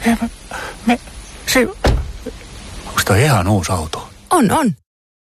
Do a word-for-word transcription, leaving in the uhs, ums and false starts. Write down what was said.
Me, me, se, onko toi ihan uusi auto? On, on.